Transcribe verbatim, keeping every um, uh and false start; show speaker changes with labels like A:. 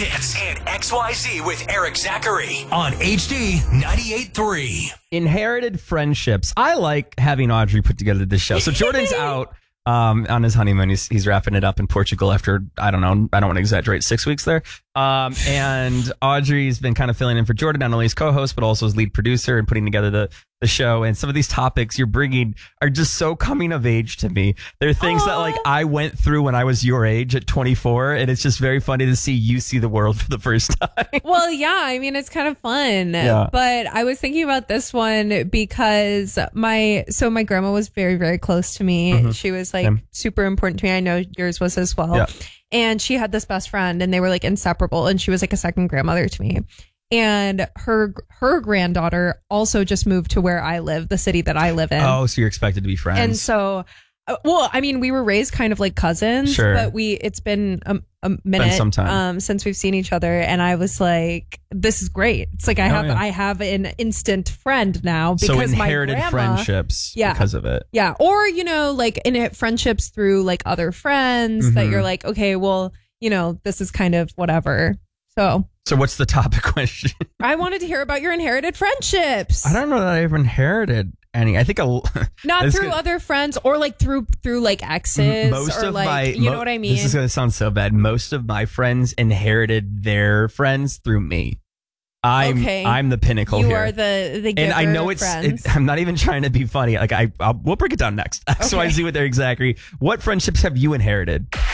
A: Hits and X Y Z with Eric Zachary on H D ninety-eight point three.
B: Inherited friendships. I like having Audrey put together this show. So Jordan's out um, on his honeymoon. He's, he's wrapping it up in Portugal after, I don't know, I don't want to exaggerate, six weeks there. Um, and Audrey's been kind of filling in for Jordan, not only as co-host, but also as lead producer and putting together the, the show. And some of these topics you're bringing are just so coming of age to me. They're things Aww. that like I went through when I was your age at twenty-four. And it's just very funny to see you see the world for the first time.
C: Well, yeah, I mean, it's kind of fun.
B: Yeah.
C: But I was thinking about this one because my, so my grandma was very, very close to me. Mm-hmm. She was like Same. super important to me. I know yours was as well.
B: Yeah.
C: And she had this best friend and they were like inseparable. And she was like a second grandmother to me. And her her granddaughter also just moved to where I live, the city that I live in.
B: Oh, so you're expected to be friends.
C: And so, uh, well, I mean, we were raised kind of like cousins,
B: sure.
C: but we it's been a, a minute
B: some time.
C: um, since we've seen each other. And I was like, this is great. It's like I
B: oh,
C: have
B: yeah.
C: I have an instant friend now because
B: so inherited
C: my grandma,
B: friendships
C: yeah,
B: because of it.
C: Yeah. Or, you know, like in friendships through like other friends mm-hmm. that you're like, okay, well, you know, this is kind of whatever. So.
B: So what's the topic question?
C: I wanted to hear about your inherited friendships.
B: I don't know that I ever inherited any. I think a
C: not through gonna, other friends or like through through like exes.
B: Most
C: or
B: of
C: like,
B: my,
C: you
B: mo-
C: know what I mean.
B: This is gonna sound so bad. Most of my friends inherited their friends through me. I'm
C: okay.
B: I'm the pinnacle
C: you
B: here.
C: You are the the giver
B: and I know
C: of
B: it's.
C: friends.
B: It, I'm not even trying to be funny. Like I, I'll, we'll break it down next. Okay. So I see what they're exactly. What friendships have you inherited?